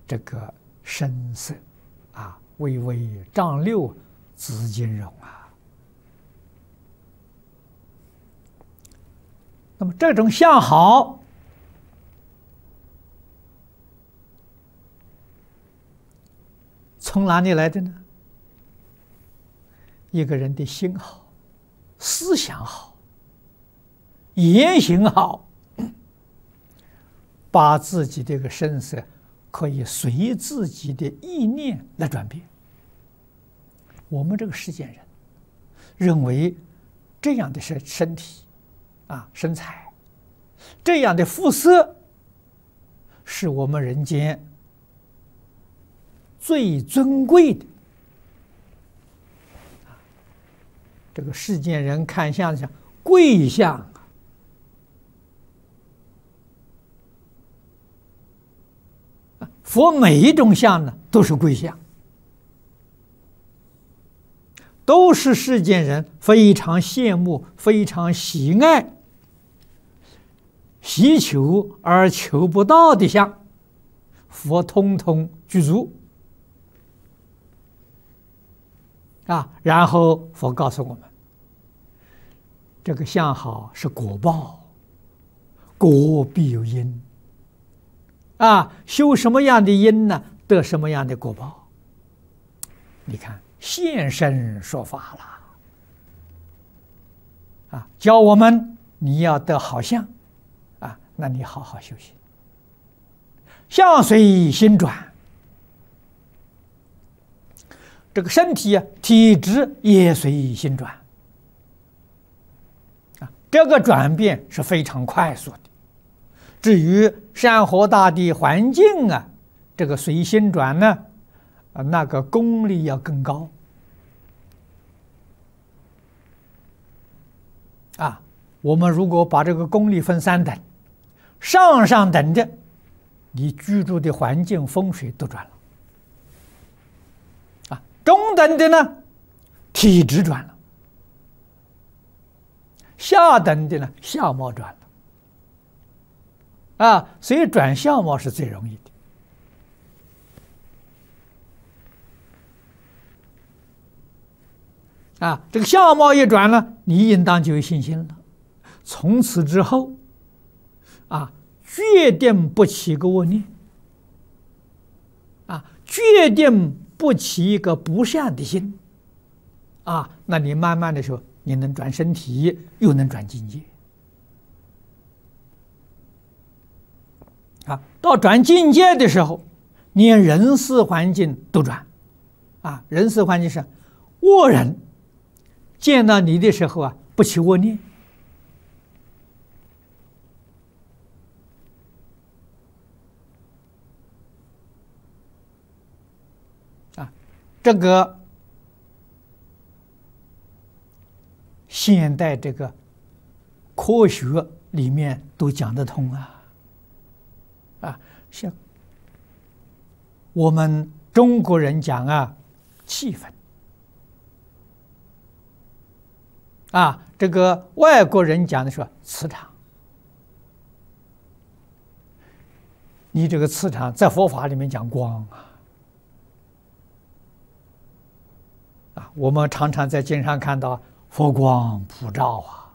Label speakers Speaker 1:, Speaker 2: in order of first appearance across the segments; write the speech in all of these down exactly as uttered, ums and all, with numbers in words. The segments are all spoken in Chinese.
Speaker 1: 这个声色啊，微微丈六，紫金容啊。那么这种相好，从哪里来的呢？一个人的心好，思想好，言行好，把自己这个声色可以随自己的意念来转变。我们这个世间人认为这样的身身体啊，身材，这样的肤色，是我们人间最尊贵的。这个世间人看相像贵相啊，佛每一种相呢都是贵相，都是世间人非常羡慕、非常喜爱、希求而求不到的相，佛通通具足啊。然后佛告诉我们，这个相好是果报，果必有因啊，修什么样的因呢，得什么样的果报。你看，现身说法了啊，教我们你要得好相啊，那你好好修行。相随心转，这个身体啊，体质也随心转啊，这个转变是非常快速的。至于山河大地环境啊，这个随心转呢，啊，那个功力要更高啊。我们如果把这个功力分三等，上上等的，你居住的环境风水都转了啊；中等的呢，体质转了；下等的呢，相貌转了。啊，所以转相貌是最容易的。啊，这个相貌一转了，你应当就有信心了。从此之后，啊，决定不起一个恶念，啊，决定不起一个不善的心，啊，那你慢慢的时候，你能转身体，又能转境界。啊，到转境界的时候，连人事环境都转，啊，人事环境是恶人见到你的时候啊，不起恶念，啊，这个现代这个科学里面都讲得通啊。啊，像我们中国人讲啊，气氛啊，这个外国人讲的是磁场。你这个磁场在佛法里面讲光啊，啊，我们常常在经上看到佛光普照啊，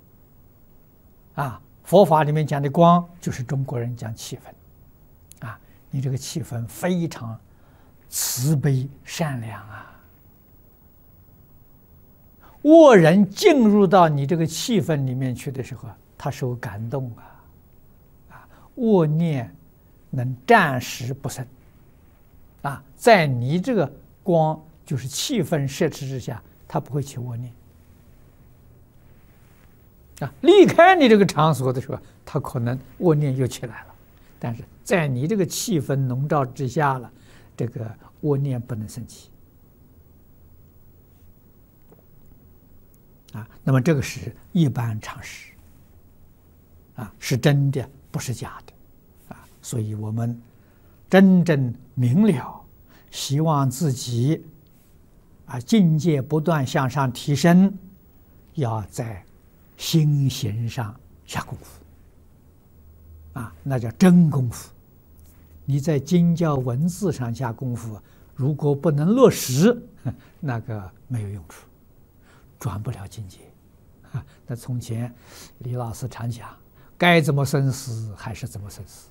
Speaker 1: 啊，佛法里面讲的光就是中国人讲气氛。你这个气氛非常慈悲善良啊，恶人进入到你这个气氛里面去的时候，他受感动啊，啊，恶念能暂时不生啊，在你这个光就是气氛摄持之下，他不会起恶念啊。离开你这个场所的时候，他可能恶念又起来了。但是在你这个气氛笼罩之下了，这个恶念不能升起啊。那么这个是一般常识啊，是真的，不是假的啊。所以我们真正明了，希望自己啊境界不断向上提升，要在心行上下功夫。啊，那叫真功夫， 你在经教文字上下功夫，如果不能落实，那个没有用处，转不了境界。啊，那从前李老师常讲，该怎么生死还是怎么生死。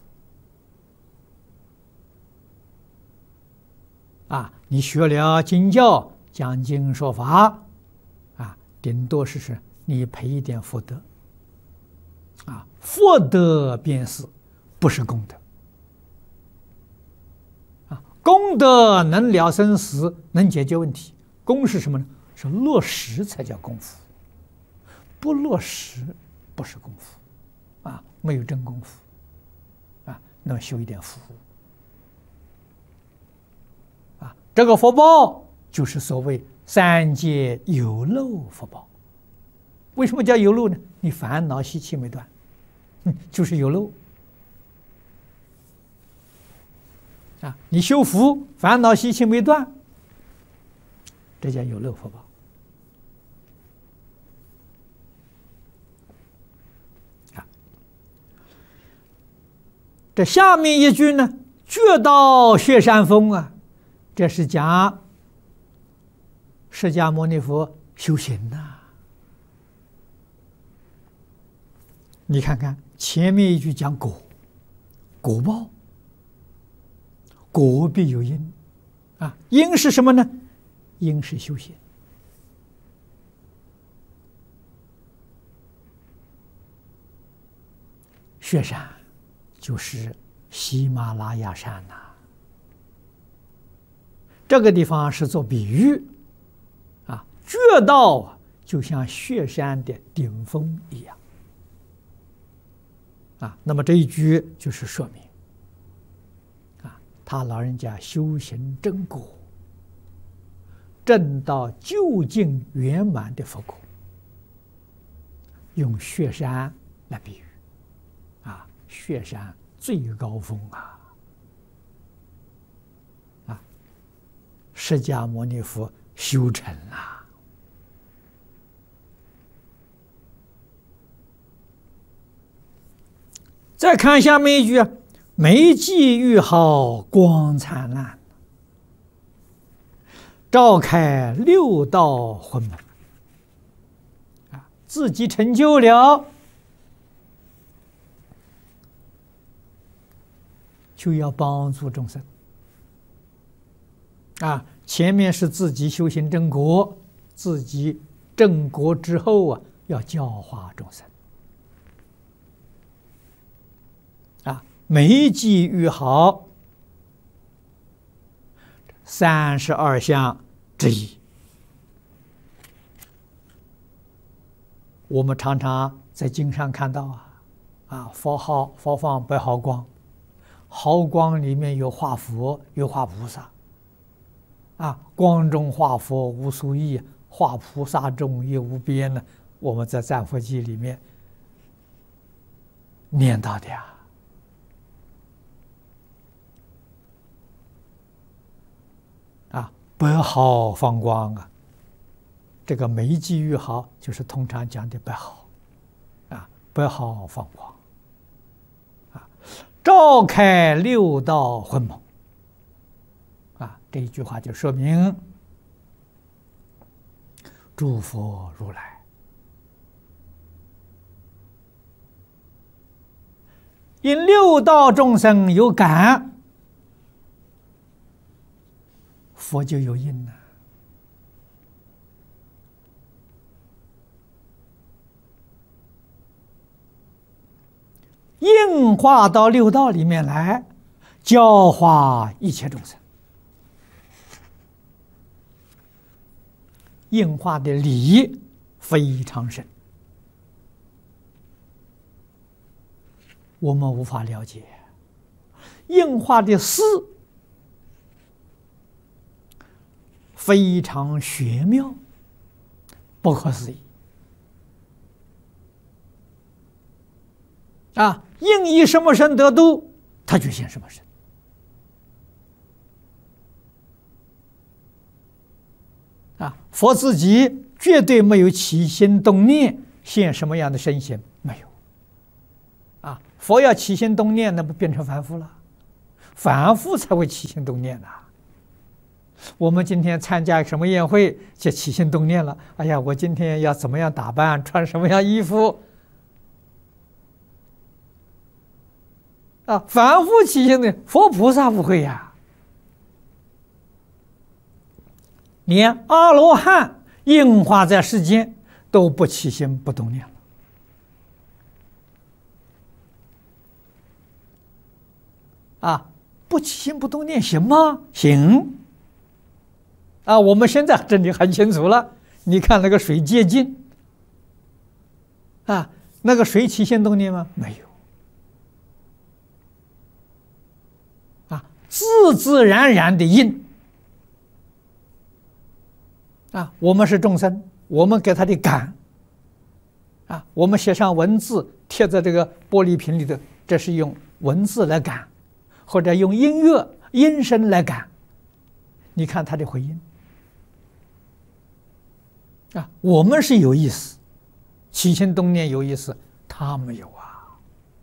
Speaker 1: 啊，你学了经教，讲经说法，啊，顶多是是你赔一点福德。啊，福德便是，不是功德。啊，功德能了生死，能解决问题。功是什么呢？是落实才叫功夫，不落实不是功夫。啊，没有真功夫。啊，那么修一点福。啊，这个福报就是所谓三界有漏福报。为什么叫有漏呢？你烦恼习气没断，就是有漏。啊，你修福，烦恼习气没断，这叫有漏福报。啊，这下面一句呢，觉到雪山峰啊，这是讲释迦牟尼佛修行呐、啊。你看看前面一句讲果，果报，果必有因，啊，因是什么呢？因是修行。雪山就是喜马拉雅山呐、啊，这个地方是做比喻，啊，觉道啊，就像雪山的顶峰一样。啊，那么这一句就是说明，啊，他老人家修行正果，证到究竟圆满的佛果，用雪山来比喻，啊，雪山最高峰啊，啊，释迦牟尼佛修成了。再看下面一句啊，眉髻玉好光灿烂，照开六道昏蒙。啊，自己成就了，就要帮助众生。啊，前面是自己修行正果，自己正果之后啊，要教化众生。啊，眉髻玉好，三十二相之一。我们常常在经上看到啊，啊，佛号佛放白毫光，毫光里面有画佛，有画菩萨。啊，光中画佛无所异，画菩萨中也无边呢。我们在赞佛记里面念到的呀。啊，白毫放光啊，这个眉髻玉毫就是通常讲的白毫，啊，白毫放光，啊，照开六道昏蒙，啊，这一句话就说明诸佛如来因六道众生有感，佛就有因了。应化到六道里面来，教化一切众生。应化的理非常深，我们无法了解。应化的事非常玄妙，不可思议。啊，应以什么身得度，他就现什么身。啊，佛自己绝对没有起心动念，现什么样的身形没有。啊，佛要起心动念，那不变成凡夫了？ 反复才会起心动念呐。我们今天参加什么宴会，就起心动念了。哎呀，我今天要怎么样打扮，穿什么样衣服啊？反复起心动念，佛菩萨不会呀。连阿罗汉应化在世间都不起心不动念了啊！不起心不动念行吗？行啊！我们现在这里很清楚了。你看那个水接近啊，那个水起心动念吗？没有啊，自自然然的应。啊，我们是众生，我们给他的感啊，我们写上文字贴在这个玻璃瓶里头，这是用文字来感，或者用音乐音声来感。你看他的回应啊，我们是有意思，起心动念有意思，他没有啊，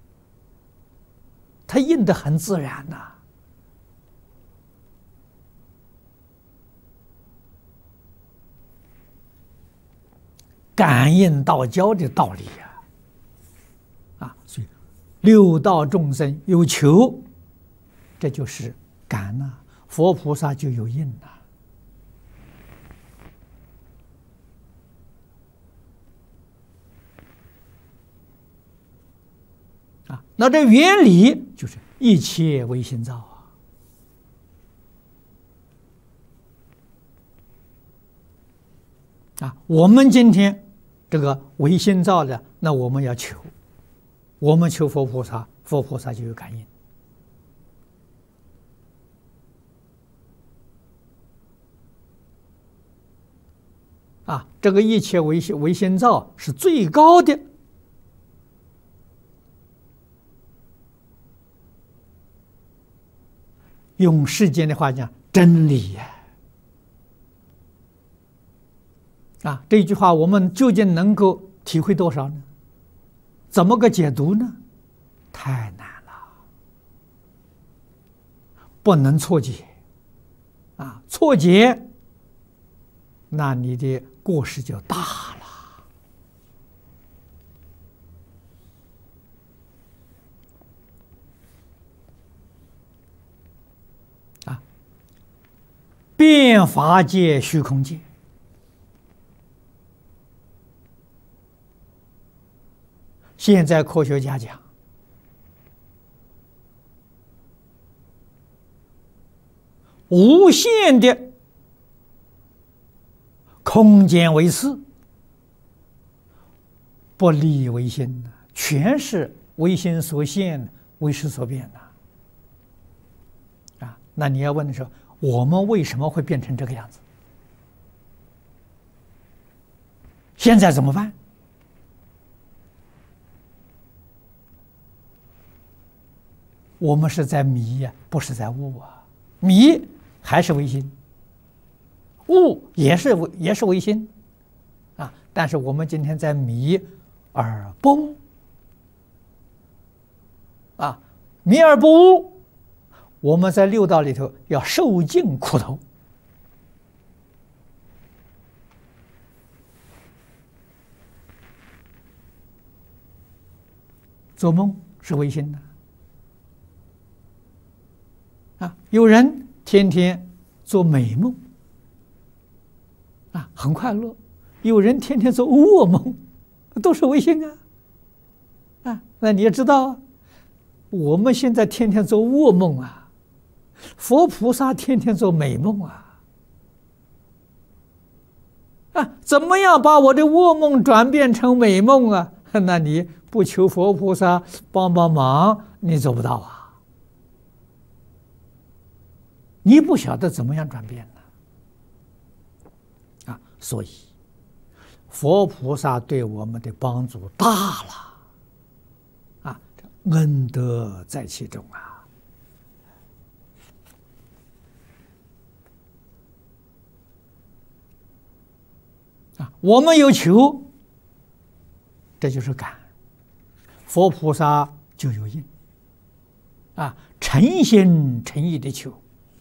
Speaker 1: 他应得很自然呐、啊。感应道交的道理呀、啊，啊，所以六道众生有求，这就是感呐、啊；佛菩萨就有应呐、啊。啊，那这原理就是一切唯心造啊。啊，我们今天。这个唯心造的，那我们要求，我们求佛菩萨，佛菩萨就有感应。啊，这个一切唯心唯心造是最高的，用世间的话讲，真理呀、啊。啊，这句话我们究竟能够体会多少呢？怎么个解读呢？太难了，不能错解。啊，错解，那你的过失就大了。啊，变法界、虚空界。现在科学家讲，无限的空间为次，不离唯心的，全是唯心所现，唯识所变的。啊，那你要问的时候，我们为什么会变成这个样子？现在怎么办？我们是在迷呀、啊，不是在悟啊。迷还是唯心，悟也是也是唯心，啊！但是我们今天在迷而不悟，啊，迷而不悟，我们在六道里头要受尽苦头。做梦是唯心的。啊，有人天天做美梦，啊，很快乐；有人天天做噩梦，都是唯心啊。啊，那你也知道，我们现在天天做噩梦啊，佛菩萨天天做美梦啊。啊，怎么样把我的噩梦转变成美梦啊？那你不求佛菩萨帮帮忙，你做不到啊。你不晓得怎么样转变呢？啊，所以佛菩萨对我们的帮助大了，啊，恩德在其中啊。啊，我们有求，这就是感，佛菩萨就有应。啊， 诚心诚意的求。